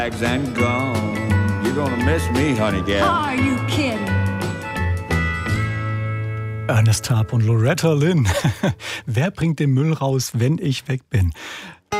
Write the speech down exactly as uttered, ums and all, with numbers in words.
And gone. You're gonna miss me, honey gal. Are you kidding? Ernest Tubb und Loretta Lynn. Wer bringt den Müll raus, wenn ich weg bin?